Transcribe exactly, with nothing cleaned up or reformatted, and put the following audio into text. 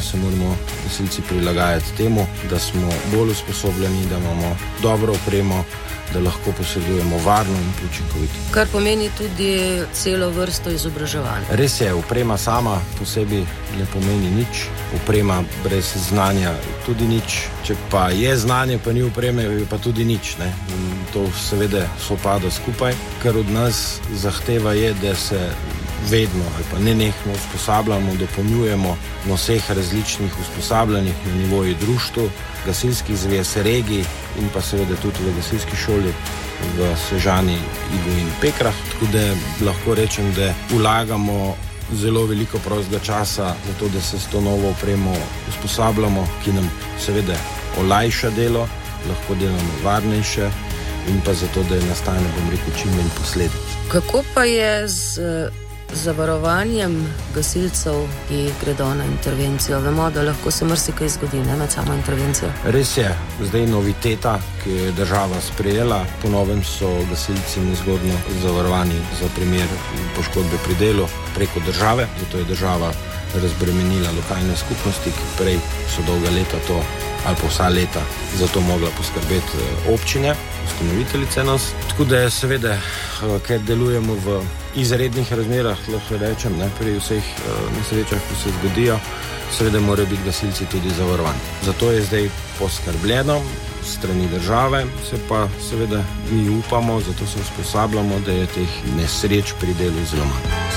enostavno se moramo gasilci prilagajati temu, da smo bolj usposobljeni, da imamo dobro opremo, da lahko posredujemo varno in učinkovito. Kar pomeni tudi celo vrsto izobraževanj. Res je, oprema sama posebej ne pomeni nič, oprema brez znanja tudi nič. Če pa je znanje, pa ni opreme, je pa tudi nič. Ne? In to seveda sopada skupaj, kar od nas zahteva je, da se vedno ali pa nenehno usposabljamo, dopolnjujemo na vseh različnih usposabljanjih na nivoju društva, gasilskih zvez, regij in pa seveda tudi v gasilski šoli v Sežani, Igu in Pekrah. Tako da lahko rečem, da vlagamo zelo veliko prostega časa za to, da se s to novo opremo usposabljamo, ki nam seveda olajša delo, lahko delamo varnejše in pa zato, da nastane, bom rekel, čim manj posledic. Kako pa je z zavarovanjem gasilcev, ki gredo na intervencijo? Vemo, da lahko se marsikaj zgodi, ne, med samo intervencijo. Res je, zdaj noviteta, ki je država sprejela, po novem so gasilci nezgodno zavarovani za primer poškodbe pri delu preko države, zato je država razbremenila lokalne skupnosti, ki prej so dolga leta to ali pa vsa leta za to mogla poskrbeti občine, ustanoviteljice nas. Tako da je seveda, ker delujemo v izrednih razmerah, lahko rečem, ne, pri vseh nesrečah, ki se zgodijo, seveda morajo biti gasilci tudi zavarovani. Zato je zdaj poskrbljeno strani države, se pa seveda mi upamo, zato se usposabljamo, da je teh nesreč pri delu zelo manj.